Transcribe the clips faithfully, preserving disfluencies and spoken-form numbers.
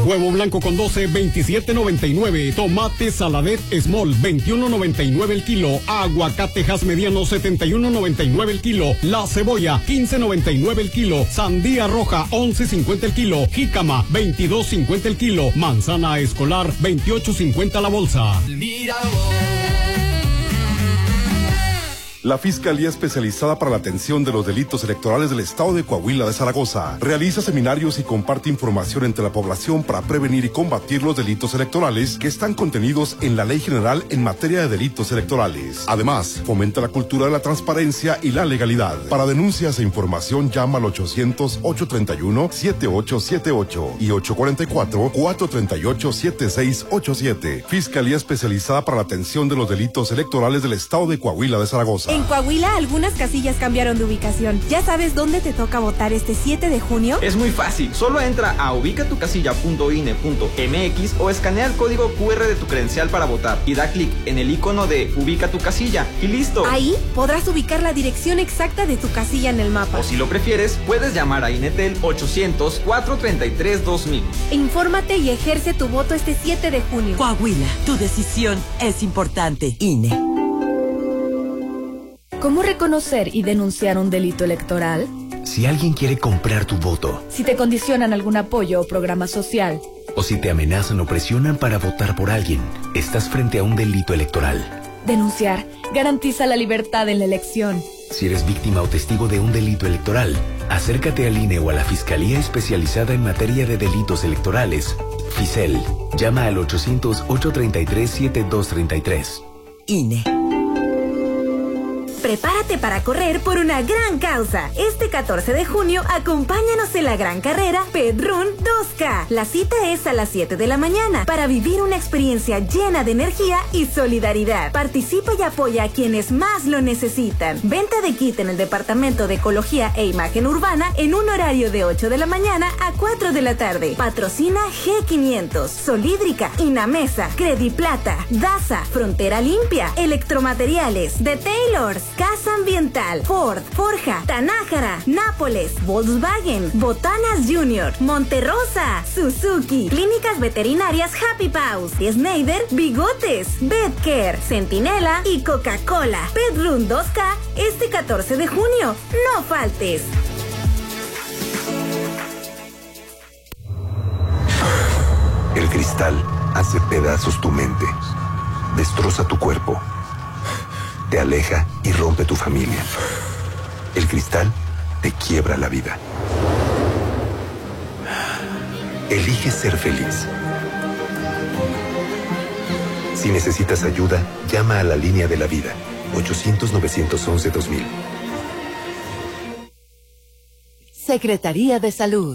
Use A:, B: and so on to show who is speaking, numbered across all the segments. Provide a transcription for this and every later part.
A: Huevo blanco con doce, veintisiete noventa y nueve. Tomate Saladet Small, veintiuno noventa y nueve el kilo. Aguacatejas mediano, setenta y uno noventa y nueve el kilo. La cebolla, quince noventa y nueve el kilo. Sandía roja, once cincuenta el kilo. Jícama, veintidós cincuenta el kilo. Manzana escolar, veintiocho cincuenta la bolsa.
B: Mira
C: La Fiscalía Especializada para la Atención de los Delitos Electorales del Estado de Coahuila de Zaragoza realiza seminarios y comparte información entre la población para prevenir y combatir los delitos electorales que están contenidos en la Ley General en materia de delitos electorales. Además, fomenta la cultura de la transparencia y la legalidad. Para denuncias e información llama al ochocientos, ochocientos treinta y uno, setenta y ocho setenta y ocho y ochocientos cuarenta y cuatro, cuatrocientos treinta y ocho, setenta y seis ochenta y siete. Fiscalía Especializada para la Atención de los Delitos Electorales del Estado de Coahuila de Zaragoza.
D: En Coahuila, algunas casillas cambiaron de ubicación. ¿Ya sabes dónde te toca votar este siete de junio?
E: Es muy fácil. Solo entra a ubicatucasilla punto i n e punto m x o escanea el código cu erre de tu credencial para votar y da clic en el icono de Ubica tu casilla y listo.
D: Ahí podrás ubicar la dirección exacta de tu casilla en el mapa.
E: O si lo prefieres, puedes llamar a Inetel ochocientos, cuatrocientos treinta y tres, dos mil.
D: Infórmate y ejerce tu voto este siete de junio.
F: Coahuila, tu decisión es importante. I N E.
G: ¿Cómo reconocer y denunciar un delito electoral?
H: Si alguien quiere comprar tu voto.
G: Si te condicionan algún apoyo o programa social.
H: O si te amenazan o presionan para votar por alguien, estás frente a un delito electoral.
G: Denunciar garantiza la libertad en la elección.
H: Si eres víctima o testigo de un delito electoral, acércate al I N E o a la Fiscalía Especializada en Materia de Delitos Electorales, FICEL. Llama al ochocientos, ochocientos treinta y tres, setenta y dos treinta y tres.
F: I N E.
D: Prepárate para correr por una gran causa. Este catorce de junio, acompáñanos en la gran carrera Pedrún dos K. La cita es a las siete de la mañana para vivir una experiencia llena de energía y solidaridad. Participa y apoya a quienes más lo necesitan. Venta de kit en el Departamento de Ecología e Imagen Urbana en un horario de ocho de la mañana a cuatro de la tarde. Patrocina G quinientos, Solídrica, Inamesa, Crediplata, DASA, Frontera Limpia, Electromateriales, The Taylors, Casa Ambiental, Ford, Forja, Tanájara, Nápoles, Volkswagen, Botanas Junior, Monterrosa, Suzuki, Clínicas Veterinarias Happy Paws, Schneider, Bigotes, Betcare, Centinela y Coca-Cola. Pedrún dos K este catorce de junio. No faltes.
I: El cristal hace pedazos tu mente, destroza tu cuerpo, te aleja y rompe tu familia. El cristal te quiebra la vida. Elige ser feliz. Si necesitas ayuda, llama a la línea de la vida, ochocientos, novecientos once, dos mil.
F: Secretaría de Salud.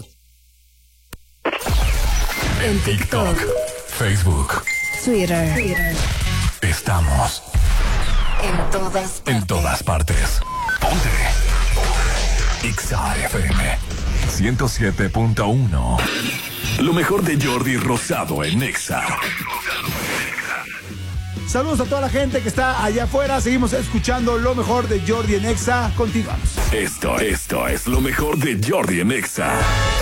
B: En TikTok, Facebook,
G: Twitter. Twitter.
B: Estamos
F: En todas partes.
B: en todas partes. Ponte Ixa F M ciento siete punto uno. Lo mejor de Jordi Rosado en Ixa.
J: Saludos a toda la gente que está allá afuera. Seguimos escuchando lo mejor de Jordi en Exa. Continuamos.
B: Esto, esto es lo mejor de Jordi en Ixa.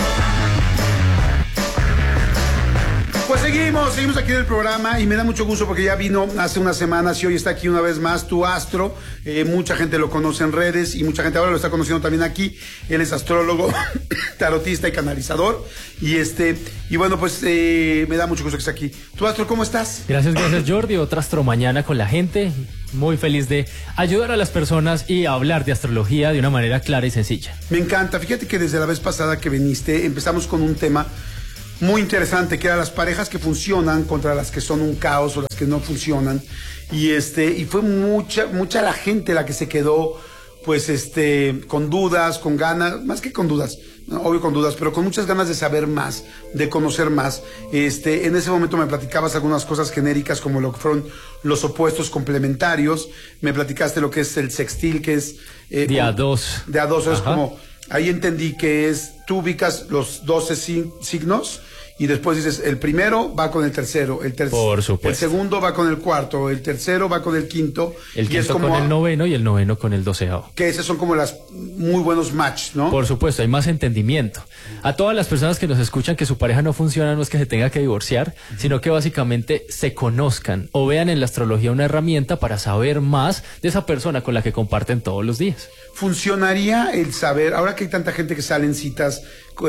J: Pues seguimos, seguimos aquí en el programa y me da mucho gusto porque ya vino hace unas semanas y hoy está aquí una vez más tu astro. Eh, mucha gente lo conoce en redes y mucha gente ahora lo está conociendo también aquí. Él es astrólogo, tarotista y canalizador. Y este y bueno, pues eh, me da mucho gusto que esté aquí. Tu astro, ¿cómo estás?
K: Gracias, gracias Jordi. Otra astro mañana con la gente. Muy feliz de ayudar a las personas y hablar de astrología de una manera clara y sencilla.
J: Me encanta. Fíjate que desde la vez pasada que viniste empezamos con un tema muy interesante, que eran las parejas que funcionan contra las que son un caos o las que no funcionan. Y este, y fue mucha, mucha la gente la que se quedó, pues este, con dudas, con ganas, más que con dudas, no, obvio con dudas, pero con muchas ganas de saber más, de conocer más. Este, en ese momento me platicabas algunas cosas genéricas como lo que fueron los opuestos complementarios. Me platicaste lo que es el sextil, que es eh,
K: de a dos.
J: De a dos, es como, ahí entendí que es, tú ubicas los doce signos y después dices, el primero va con el tercero, el, ter
K: Por supuesto.
J: el segundo va con el cuarto, el tercero va con el quinto.
K: El
J: y
K: quinto
J: es como
K: con el noveno y el noveno con el doceavo.
J: Que esos son como las muy buenos match, ¿no?
K: Por supuesto, hay más entendimiento. A todas las personas que nos escuchan que su pareja no funciona, no es que se tenga que divorciar, uh-huh. sino que básicamente se conozcan o vean en la astrología una herramienta para saber más de esa persona con la que comparten todos los días.
J: ¿Funcionaría el saber, ahora que hay tanta gente que sale en citas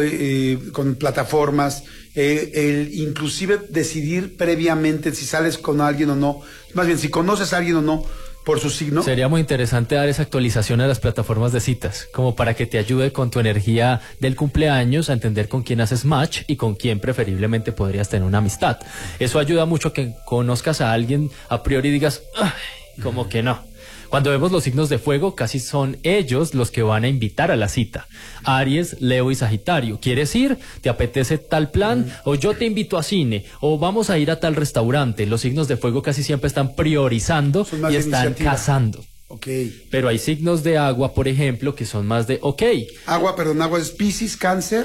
J: eh, con plataformas, eh, el inclusive decidir previamente si sales con alguien o no, más bien si conoces a alguien o no, por su signo?
K: Sería muy interesante dar esa actualización a las plataformas de citas, como para que te ayude con tu energía del cumpleaños a entender con quién haces match y con quién preferiblemente podrías tener una amistad. Eso ayuda mucho a que conozcas a alguien a priori y digas, ay, como que no. Cuando vemos los signos de fuego, casi son ellos los que van a invitar a la cita. Aries, Leo y Sagitario. ¿Quieres ir? ¿Te apetece tal plan? Mm. O yo te invito a cine. O vamos a ir a tal restaurante. Los signos de fuego casi siempre están priorizando y están casando.
J: Okay.
K: Pero hay signos de agua, por ejemplo, que son más de ok.
J: Agua, perdón, agua es Piscis, Cáncer.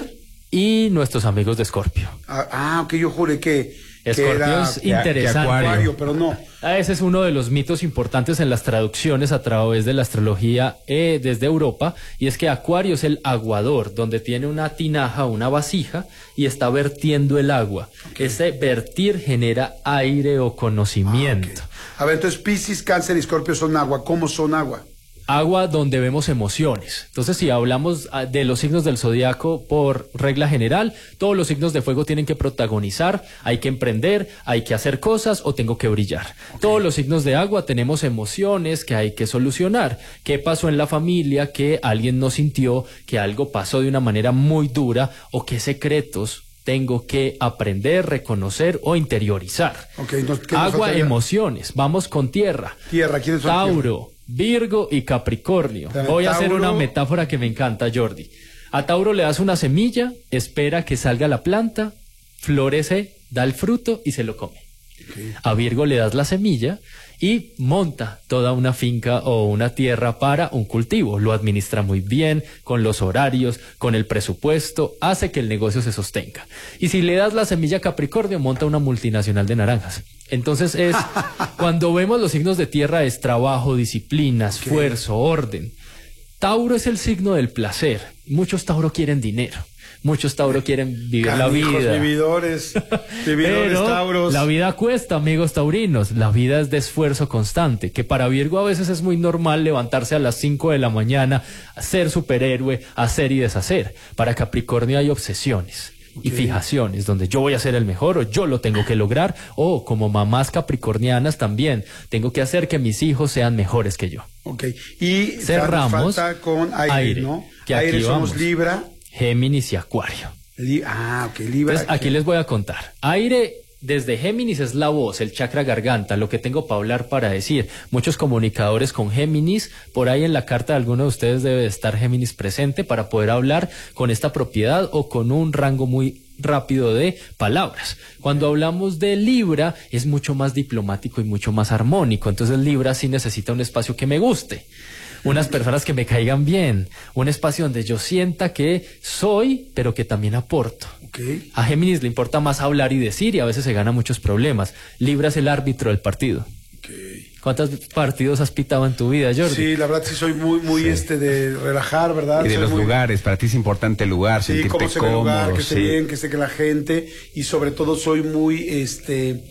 K: Y nuestros amigos de Escorpio.
J: Ah, ah, ok, yo juré que...
K: Escorpio es interesante.
J: Que acuario, pero no.
K: Ah, ese es uno de los mitos importantes en las traducciones a través de la astrología eh, desde Europa, y es que Acuario es el aguador, donde tiene una tinaja, una vasija, y está vertiendo el agua. Okay. Ese vertir genera aire o conocimiento. Ah, okay.
J: A ver, entonces Piscis, Cáncer y Escorpio son agua. ¿Cómo son agua?
K: Agua donde vemos emociones. Entonces, si hablamos de los signos del zodiaco por regla general, todos los signos de fuego tienen que protagonizar, hay que emprender, hay que hacer cosas o tengo que brillar. Okay. Todos los signos de agua tenemos emociones que hay que solucionar. ¿Qué pasó en la familia? Que alguien no sintió, que algo pasó de una manera muy dura, o qué secretos tengo que aprender, reconocer o interiorizar.
J: Okay, entonces, ¿qué
K: agua, emociones. Vamos con tierra.
J: Tierra, ¿quiénes son?
K: Tauro, Virgo y Capricornio. Pero Voy Tauro... a hacer una metáfora que me encanta, Jordi. A Tauro le das una semilla, espera que salga la planta, florece, da el fruto y se lo come. Okay. A Virgo le das la semilla y monta toda una finca o una tierra para un cultivo. Lo administra muy bien, con los horarios, con el presupuesto, hace que el negocio se sostenga. Y si le das la semilla a Capricornio, monta una multinacional de naranjas. Entonces es, cuando vemos los signos de tierra, es trabajo, disciplina, esfuerzo, okay. orden. Tauro es el signo del placer. Muchos Tauro quieren dinero. Muchos Tauro quieren vivir Canijos, la vida.
J: Vividores, vividores
K: Pero
J: Tauros.
K: La vida cuesta, amigos taurinos. La vida es de esfuerzo constante. Que para Virgo a veces es muy normal levantarse a las cinco de la mañana, ser superhéroe, hacer y deshacer. Para Capricornio hay obsesiones. Okay. Y fijaciones, donde yo voy a ser el mejor o yo lo tengo que lograr, o como mamás capricornianas también, tengo que hacer que mis hijos sean mejores que yo.
J: Ok, y
K: cerramos
J: falta con aire,
K: aire
J: ¿no?
K: Que
J: aire
K: aquí
J: somos
K: vamos.
J: Libra,
K: Géminis y Acuario.
J: Li ah, ok, Libra.
K: Entonces, aquí les voy a contar. Aire desde Géminis es la voz, el chakra garganta, lo que tengo para hablar, para decir. Muchos comunicadores con Géminis, por ahí en la carta de alguno de ustedes debe estar Géminis presente para poder hablar con esta propiedad o con un rango muy rápido de palabras. Cuando hablamos de Libra es mucho más diplomático y mucho más armónico, entonces Libra sí necesita un espacio que me guste, unas personas que me caigan bien, un espacio donde yo sienta que soy, pero que también aporto.
J: Okay.
K: A Géminis le importa más hablar y decir y a veces se gana muchos problemas. Libra es el árbitro del partido.
J: Okay.
K: ¿Cuántos partidos has pitado en tu vida, Jordi?
J: Sí, la verdad sí soy muy, muy sí. este de relajar, ¿verdad?
L: Y de
J: soy
L: los
J: muy...
L: lugares, para ti es importante el lugar, sí, sentirte
J: cómo se ve el
L: cómodo,
J: lugar, que esté
L: sí.
J: bien, que esté que la gente, y sobre todo soy muy, este,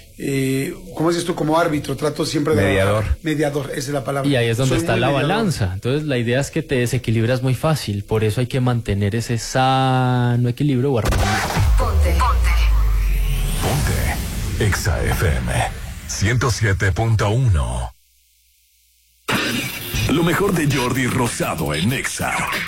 J: eh, ¿cómo dices tú? Como árbitro, trato siempre de...
L: Mediador.
J: Trabajar. Mediador, esa es la palabra.
K: Y ahí es donde
J: soy
K: está la
J: mediador.
K: balanza. Entonces la idea es que te desequilibras muy fácil, por eso hay que mantener ese sano equilibrio o armonía.
B: Ponte, ponte. Ponte. Exa F M ciento siete punto uno. Lo mejor de Jordi Rosado en Exa.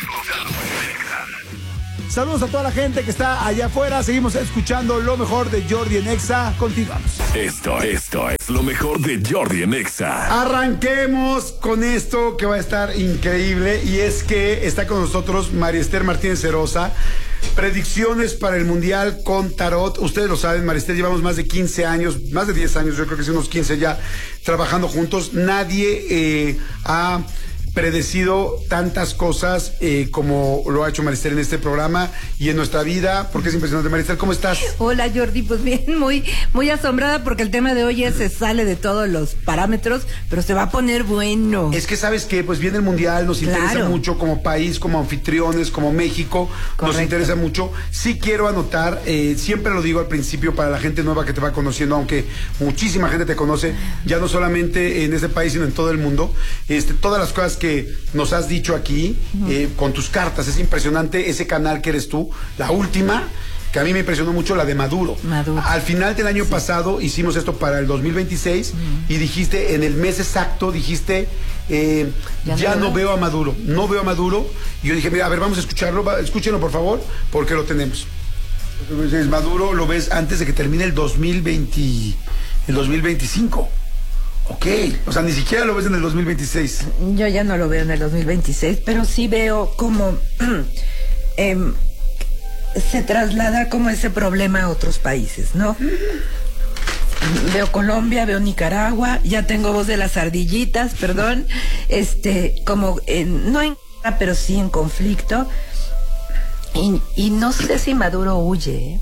J: Saludos a toda la gente que está allá afuera. Seguimos escuchando lo mejor de Jordi en Exa. Continuamos.
B: Esto, esto es lo mejor de Jordi en Exa.
J: Arranquemos con esto que va a estar increíble. Y es que está con nosotros María Esther Martínez Cerosa. Predicciones para el Mundial con Tarot. Ustedes lo saben, María Esther, llevamos más de quince años, más de diez años, yo creo que sí, unos quince ya, trabajando juntos. Nadie eh, ha predecido tantas cosas eh, como lo ha hecho Marister en este programa y en nuestra vida, porque es impresionante. Marister, ¿cómo estás?
M: Hola, Jordi, pues bien, muy, muy asombrada porque el tema de hoy es, se sale de todos los parámetros, pero se va a poner bueno.
J: Es que, ¿sabes qué? Pues viene el Mundial, nos interesa
M: Claro.
J: mucho como país, como anfitriones, como México,
M: Correcto.
J: nos interesa mucho. Sí quiero anotar, eh, siempre lo digo al principio para la gente nueva que te va conociendo, aunque muchísima gente te conoce, ya no solamente en este país, sino en todo el mundo, este, todas las cosas que que nos has dicho aquí, uh-huh. eh, con tus cartas, es impresionante ese canal que eres tú, la última, que a mí me impresionó mucho, la de Maduro.
M: Maduro.
J: Al final del año
M: sí.
J: pasado hicimos esto para el dos mil veintiséis uh-huh. y dijiste, en el mes exacto, dijiste, eh, ya, ya no, no veo a Maduro, no veo a Maduro, y yo dije, mira, a ver, vamos a escucharlo, va, escúchenlo por favor, porque lo tenemos. Entonces, Maduro lo ves antes de que termine el dos mil veinte, el dos mil veinticinco. Ok, o sea, ni siquiera lo ves en el dos mil veintiséis.
M: Yo ya no lo veo en el dos mil veintiséis, pero sí veo como eh, se traslada como ese problema a otros países, ¿no? Veo Colombia, veo Nicaragua, ya tengo voz de las ardillitas, perdón, este, como en, no en guerra, pero sí en conflicto, y, y no sé si Maduro huye, ¿eh?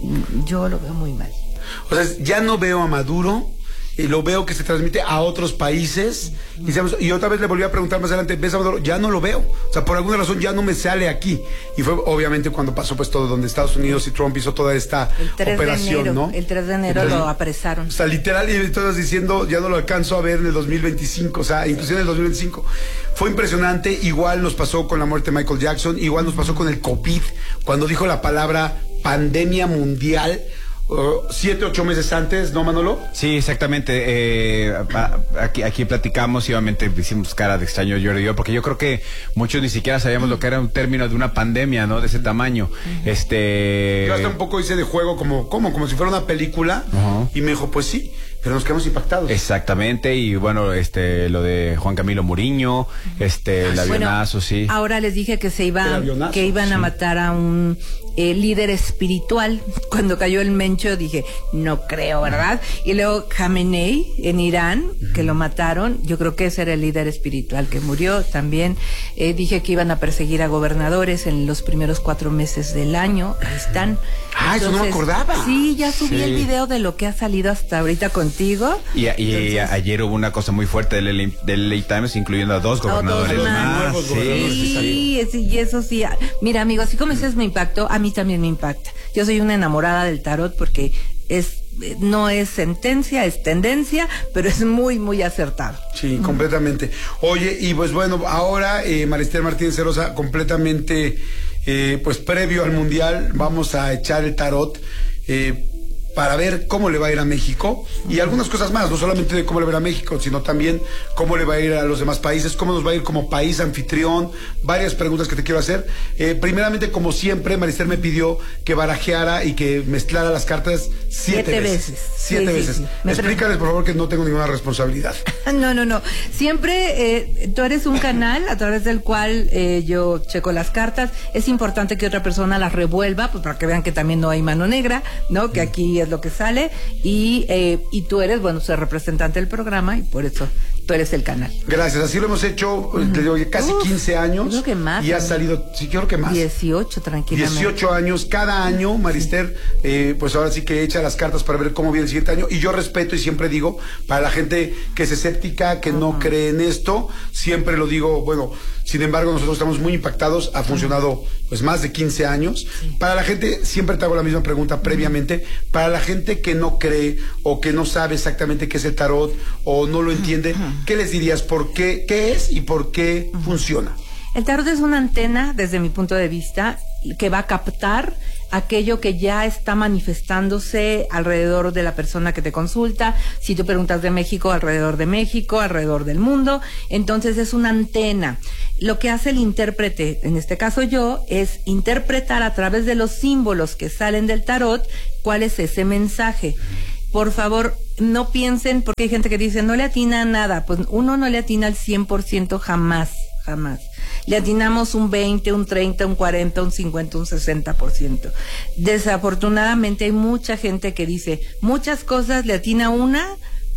M: Yo lo veo muy mal.
J: O sea, ya no veo a Maduro. Y lo veo que se transmite a otros países y, digamos, y otra vez le volví a preguntar más adelante, ¿ves a Maduro? Ya no lo veo, o sea, por alguna razón ya no me sale aquí, y fue obviamente cuando pasó pues todo, donde Estados Unidos y Trump hizo toda esta
M: el tres
J: operación,
M: de enero,
J: ¿no?
M: El tres de enero Entonces, lo apresaron.
J: O sea, literal, y todos diciendo, ya no lo alcanzo a ver en el dos mil veinticinco, o sea, inclusive en el dos mil veinticinco. Fue impresionante, igual nos pasó con la muerte de Michael Jackson, igual nos pasó con el COVID, cuando dijo la palabra pandemia mundial, Uh, siete, ocho meses antes, ¿no, Manolo?
L: Sí, exactamente. Eh, a, aquí, aquí platicamos y obviamente hicimos cara de extraño Jordi y yo, porque yo creo que muchos ni siquiera sabíamos lo que era un término de una pandemia, ¿no? De ese tamaño. Uh-huh. Este...
J: Yo hasta un poco hice de juego como, como, como si fuera una película, uh-huh. y me dijo, pues sí, pero nos quedamos impactados.
L: Exactamente, y bueno, este, lo de Juan Camilo Muriño, este, el avionazo,
M: bueno,
L: sí.
M: Ahora les dije que se iba, que iban sí. a matar a un eh, líder espiritual. Cuando cayó el Mencho dije, no creo, ¿verdad? Y luego Khamenei en Irán, uh-huh. que lo mataron, yo creo que ese era el líder espiritual que murió también. Eh, dije que iban a perseguir a gobernadores en los primeros cuatro meses del año. Ahí están.
J: Ah, Entonces, eso no me acordaba.
M: Sí, ya subí
L: sí.
M: el video de lo que ha salido hasta ahorita contigo.
L: Y, y Entonces, ayer hubo una cosa muy fuerte del L A, del L A Times, incluyendo a dos gobernadores
M: dos
L: más.
M: más. Sí, sí, sí, y eso sí. Mira, amigos, así como dices me impactó, a mí también me impacta. Yo soy una enamorada del tarot porque es no es sentencia, es tendencia, pero es muy, muy acertado.
J: Sí, mm. completamente. Oye, y pues bueno, ahora eh, Marister Martínez Cerosa, completamente, eh, pues previo al Mundial, vamos a echar el tarot, eh, para ver cómo le va a ir a México y algunas cosas más, no solamente de cómo le va a ir a México, sino también cómo le va a ir a los demás países, cómo nos va a ir como país anfitrión, varias preguntas que te quiero hacer. Eh, primeramente, como siempre, Marister me pidió que barajeara y que mezclara las cartas siete,
M: siete
J: veces.
M: veces.
J: Siete
M: sí,
J: veces.
M: Sí, sí.
J: Explícales, por favor, que no tengo ninguna responsabilidad.
M: No, no, no. Siempre eh, tú eres un canal a través del cual eh, yo checo las cartas. Es importante que otra persona las revuelva, pues para que vean que también no hay mano negra, ¿no? Que aquí es lo que sale, y eh, y tú eres, bueno, ser representante del programa, y por eso tú eres el canal.
J: Gracias, así lo hemos hecho, uh-huh. te digo, casi Uf, quince años.
M: Creo que más.
J: Y ha salido, sí, creo que más.
M: dieciocho, tranquilamente.
J: dieciocho años, cada año, Marister, sí. eh, pues ahora sí que echa las cartas para ver cómo viene el siguiente año, y yo respeto y siempre digo, para la gente que es escéptica, que uh-huh. no cree en esto, siempre lo digo, bueno, sin embargo, nosotros estamos muy impactados, ha funcionado pues más de quince años. Sí. Para la gente, siempre te hago la misma pregunta previamente, para la gente que no cree o que no sabe exactamente qué es el tarot o no lo entiende, ¿qué les dirías? ¿Por qué? ¿Qué es y por qué uh-huh. funciona?
M: El tarot es una antena, desde mi punto de vista, que va a captar aquello que ya está manifestándose alrededor de la persona que te consulta. Si tú preguntas de México, alrededor de México, alrededor del mundo. Entonces es una antena. Lo que hace el intérprete, en este caso yo, es interpretar a través de los símbolos que salen del tarot cuál es ese mensaje. Por favor, no piensen, porque hay gente que dice, no le atina a nada. Pues uno no le atina al cien por ciento jamás, jamás. Le atinamos un veinte, un treinta, un cuarenta, un cincuenta, un sesenta por ciento. Desafortunadamente hay mucha gente que dice muchas cosas, le atina una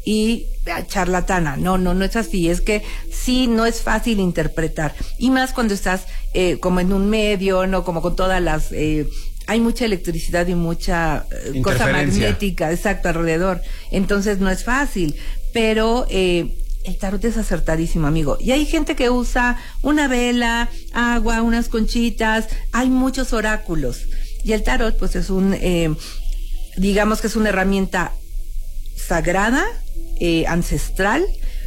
M: y charlatana. No, no, no es así. Es que sí, no es fácil interpretar. Y más cuando estás eh, como en un medio, ¿no? Como con todas las... Eh, hay mucha electricidad y mucha eh, cosa magnética, exacto, alrededor. Entonces no es fácil. Pero... Eh, el tarot es acertadísimo, amigo. Y hay gente que usa una vela, agua, unas conchitas. Hay muchos oráculos. Y el tarot, pues, es un... Eh, digamos que es una herramienta sagrada, eh, ancestral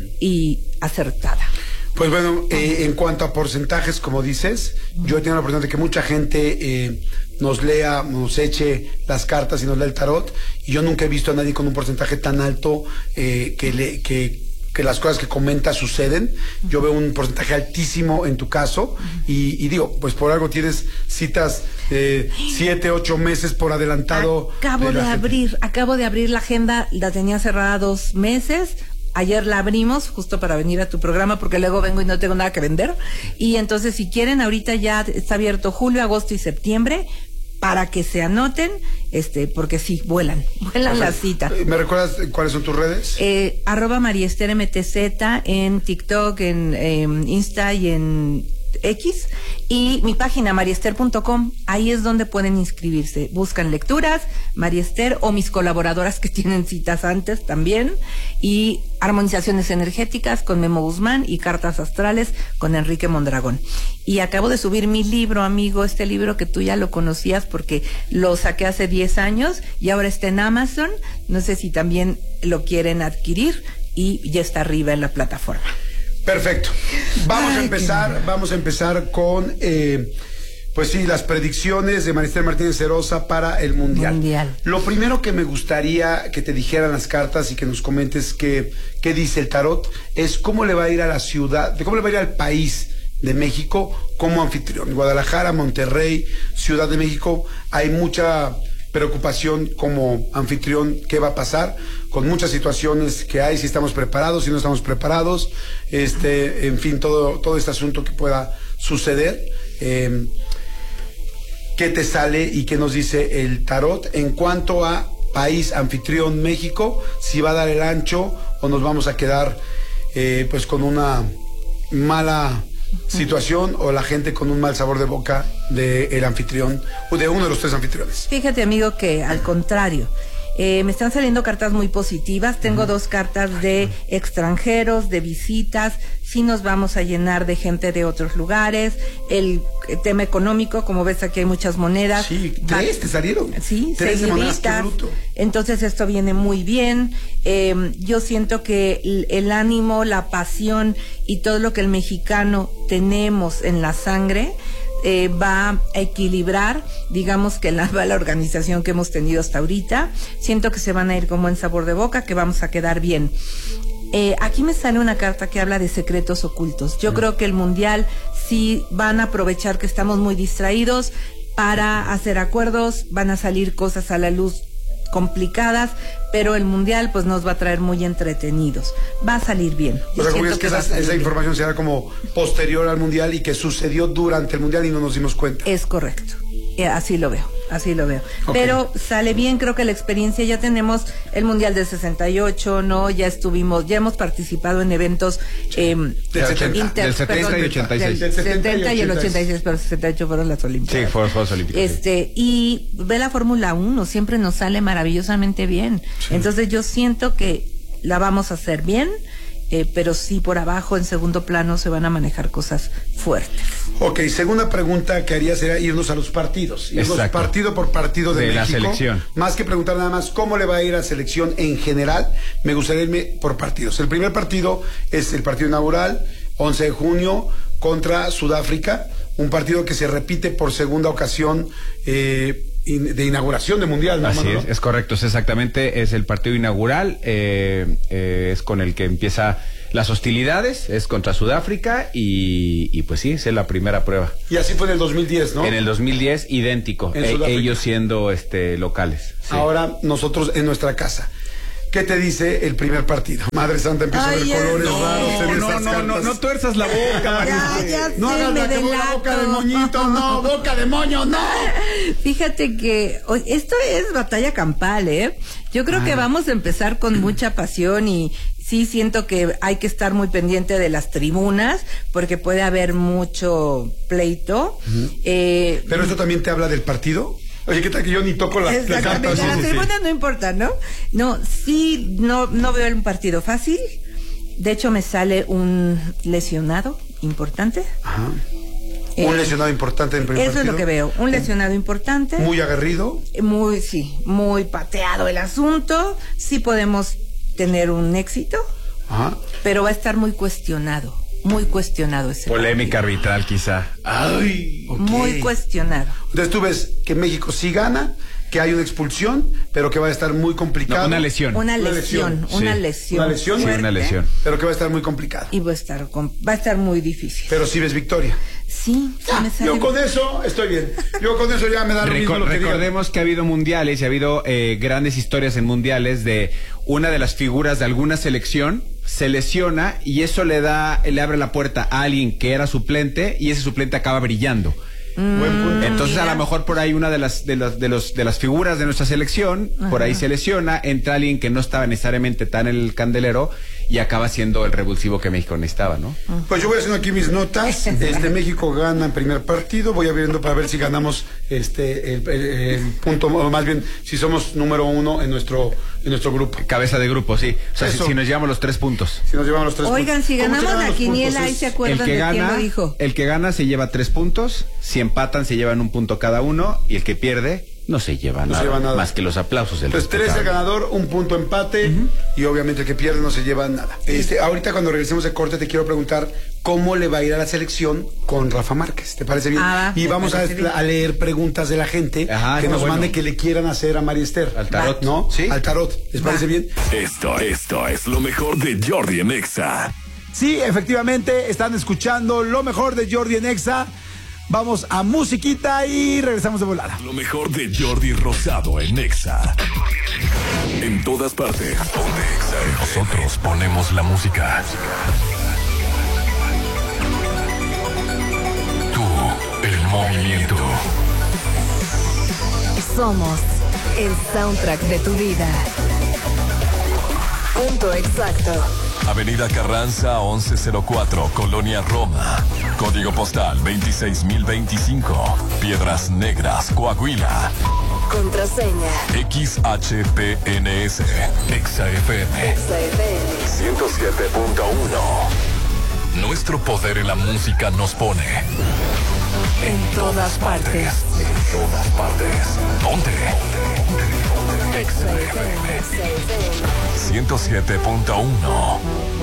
M: y acertada.
J: Pues bueno, eh, en cuanto a porcentajes, como dices, yo he tenido la oportunidad de que mucha gente eh, nos lea, nos eche las cartas y nos lea el tarot, y yo nunca he visto a nadie con un porcentaje tan alto eh, que le... que que las cosas que comenta suceden. Yo veo un porcentaje altísimo en tu caso, y, y digo, pues por algo tienes citas eh, siete, ocho meses por adelantado.
M: Acabo de, de abrir, gente. acabo de abrir la agenda, la tenía cerrada dos meses. Ayer la abrimos justo para venir a tu programa, porque luego vengo y no tengo nada que vender. Y entonces, si quieren, ahorita ya está abierto julio, agosto y septiembre, para que se anoten, este, porque sí, vuelan, vuelan la cita.
J: ¿Me recuerdas cuáles son tus redes?
M: Eh, arroba Mariester M T Z en TikTok, en eh, Insta y en X, y mi página mariester punto com, ahí es donde pueden inscribirse. Buscan lecturas, Mariester, o mis colaboradoras que tienen citas antes también, y armonizaciones energéticas con Memo Guzmán y cartas astrales con Enrique Mondragón. Y acabo de subir mi libro, amigo, este libro que tú ya lo conocías porque lo saqué hace diez años y ahora está en Amazon. No sé si también lo quieren adquirir, y ya está arriba en la plataforma.
J: Perfecto. Vamos Ay, a empezar, vamos a empezar con, eh, pues sí, las predicciones de Mariester Martínez Cerosa para el Mundial.
M: Mundial.
J: Lo primero que me gustaría que te dijeran las cartas y que nos comentes qué, qué dice el tarot es cómo le va a ir a la ciudad, de cómo le va a ir al país de México como anfitrión. Guadalajara, Monterrey, Ciudad de México, hay mucha preocupación como anfitrión, qué va a pasar, con muchas situaciones que hay, si estamos preparados, si no estamos preparados, este, en fin, todo, todo este asunto que pueda suceder. Eh, ¿Qué te sale y qué nos dice el tarot en cuanto a país anfitrión México? Si va a dar el ancho o nos vamos a quedar eh, pues con una mala situación, o la gente con un mal sabor de boca del anfitrión, o de uno de los tres anfitriones.
M: Fíjate, amigo, que al contrario, eh, me están saliendo cartas muy positivas. Tengo uh-huh. dos cartas de extranjeros, de visitas. Sí nos vamos a llenar de gente de otros lugares. El, el tema económico, como ves, aquí hay muchas monedas.
J: Sí, tres Va, te salieron.
M: Sí, tres seguiditas. Entonces esto viene muy bien. Eh, yo siento que el, el ánimo, la pasión y todo lo que el mexicano tenemos en la sangre eh, va a equilibrar, digamos, que la mala organización que hemos tenido hasta ahorita. Siento que se van a ir como en sabor de boca, que vamos a quedar bien. Eh, aquí me sale una carta que habla de secretos ocultos. Yo mm. creo que el Mundial sí van a aprovechar que estamos muy distraídos para hacer acuerdos, van a salir cosas a la luz complicadas, pero el Mundial pues nos va a traer muy entretenidos. Va a salir bien.
J: O sea, como es que, que esa, esa información será como posterior al Mundial y que sucedió durante el Mundial y no nos dimos cuenta.
M: Es correcto. Eh, así lo veo, así lo veo. Okay. Pero sale bien, creo que la experiencia, ya tenemos el Mundial del sesenta y ocho, ¿no? Ya estuvimos, ya hemos participado en eventos eh,
L: del, setenta, inter, del setenta perdón, y ochenta y seis.
M: Del setenta y el ochenta y seis, pero el sesenta y ocho fueron las Olimpiadas.
L: Sí, fueron las Olimpiadas.
M: Este, sí. Y ve la Fórmula uno, siempre nos sale maravillosamente bien. Sí. Entonces yo siento que la vamos a hacer bien. Eh, pero sí, por abajo, en segundo plano, se van a manejar cosas fuertes.
J: Ok, segunda pregunta que haría sería irnos a los partidos. Irnos Exacto. partido por partido de, de México. De la selección. Más que preguntar nada más cómo le va a ir a la selección en general, me gustaría irme por partidos. El primer partido es el partido inaugural, once de junio, contra Sudáfrica. Un partido que se repite por segunda ocasión, eh, de inauguración de Mundial, ¿no?
L: Así es, es correcto, es exactamente, es el partido inaugural, eh, eh, es con el que empieza las hostilidades, es contra Sudáfrica y, y pues sí, es la primera prueba.
J: Y así fue en el dos mil diez, ¿no?
L: En el dos mil diez, idéntico, eh, ellos siendo este locales.
J: Sí. Ahora nosotros en nuestra casa. ¿Qué te dice el primer partido? Madre Santa, empiezo a ver colores
L: no,
J: raros en
L: no,
J: estas
L: no,
J: cartas.
L: No, no, no tuerzas la boca, María.
M: Ya, ya
J: no hagas la, la boca de moñito, no, boca de moño, no.
M: Fíjate que esto es batalla campal, ¿eh? Yo creo ah. que vamos a empezar con mucha pasión y sí siento que hay que estar muy pendiente de las tribunas porque puede haber mucho pleito.
J: Uh-huh.
M: eh,
J: ¿Pero eso también te habla del partido? Oye, ¿qué tal que yo ni toco las cartas?
M: Las sí, tribunas sí. no importa, ¿no? No, sí, no, no veo un partido fácil. De hecho, me sale un lesionado importante.
J: Ajá. Eh, un lesionado importante en el primer
M: Eso
J: partido.
M: Es lo que veo, un lesionado importante.
J: Muy aguerrido.
M: Muy, sí, muy pateado el asunto. Sí podemos tener un éxito,
J: Ajá.
M: pero va a estar muy cuestionado, muy cuestionado ese
L: Polémica
M: partido.
L: arbitral quizá.
J: Ay, okay.
M: Muy cuestionado.
J: Entonces tú ves que México sí gana, que hay una expulsión, pero que va a estar muy complicado.
L: No, una lesión.
M: Una lesión, una
J: sí.
M: lesión.
J: Una lesión.
L: Sí, una lesión.
J: Pero que va a estar muy complicado.
M: Y va a estar, va a estar muy difícil.
J: Pero sí ves victoria.
M: Sí, sí
J: ya,
M: me sale
J: yo con eso estoy bien. Yo con eso ya me da lo
L: Recor-
J: mismo lo que
L: Recordemos
J: digan.
L: que ha habido mundiales y ha habido eh, grandes historias en mundiales de una de las figuras de alguna selección se lesiona y eso le da, le abre la puerta a alguien que era suplente y ese suplente acaba brillando.
J: Mm,
L: Entonces
M: mira.
L: a lo mejor por ahí una de las de los de los de las figuras de nuestra selección Ajá. por ahí se lesiona, entra alguien que no estaba necesariamente tan en el candelero y acaba siendo el revulsivo que México necesitaba, ¿no?
J: Pues yo voy haciendo aquí mis notas. Este México gana en primer partido. Voy abriendo para ver si ganamos este el, el, el punto, o más bien si somos número uno en nuestro en nuestro grupo.
L: Cabeza de grupo, sí. O sea, si,
J: Eso.
L: si nos llevamos los tres puntos.
J: Si nos llevamos los tres
M: Oigan,
J: puntos.
M: si
J: ¿Cómo se
M: ganamos
J: ganan
M: la
J: los
M: quiniela,
J: puntos?
M: ahí se
J: Es-
M: acuerdan
L: El que
M: de quién
L: gana,
M: lo dijo.
L: el que gana se lleva tres puntos, si empatan se llevan un punto cada uno y el que pierde no se lleva,
J: No
L: nada,
J: se lleva nada.
L: más que los aplausos del
J: Entonces tres el
L: respetable.
J: ganador, un punto empate uh-huh. y obviamente el que pierde no se lleva nada. Este, ahorita cuando regresemos de corte te quiero preguntar cómo le va a ir a la selección con Rafa Márquez. ¿Te parece bien?
M: Ah,
J: y
M: me
J: vamos a,
M: parece bien.
J: a leer preguntas de la gente
L: Ajá,
J: que
L: está
J: nos
L: bueno.
J: mande que le quieran hacer a María Esther.
L: Al tarot.
J: ¿No?
L: ¿Sí?
J: Al tarot. ¿Les parece
M: Va.
J: bien?
B: Esto, esto es lo mejor de Jordi en Exa.
N: Sí, efectivamente, están escuchando lo mejor de Jordi en Exa. Vamos a musiquita y regresamos de volada.
B: Lo mejor de Jordi Rosado en Exa. En todas partes. Ponte Exa. Nosotros ponemos la música. Tú, el movimiento.
O: Somos el soundtrack de tu vida. Punto exacto.
B: Avenida Carranza once cero cuatro, Colonia Roma. Código postal veintiséis mil veinticinco. Piedras Negras, Coahuila.
O: Contraseña.
B: X H P N S. Exa F M.
O: Exa F M.
B: ciento siete punto uno. Nuestro poder en la música nos pone.
O: En todas partes.
B: En todas partes. Ponte. Exa F M. ciento siete punto uno.